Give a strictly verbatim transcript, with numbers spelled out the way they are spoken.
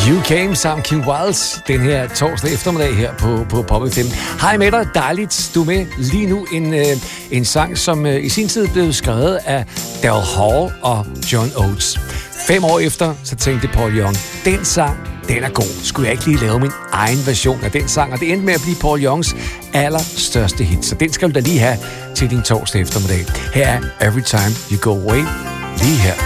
You Came sammen Kim Wilde den her torsdag eftermiddag her på, på Pop F M. Hej med dig, dejligt du er med lige nu. En, øh, en sang, som øh, i sin tid blev skrevet af Daryl Hall og John Oates. Fem år efter, så tænkte Paul Young, den sang, den er god. Skulle jeg ikke lige lave min egen version af den sang? Og det endte med at blive Paul Youngs allerstørste hit. Så den skal du da lige have til din torsdag eftermiddag. Her er Every Time You Go Away, lige her.